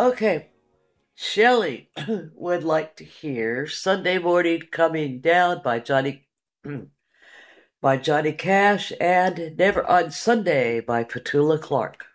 Okay, Shelley would like to hear Sunday Morning Coming Down by Johnny by Johnny Cash and Never on Sunday by Petula Clark.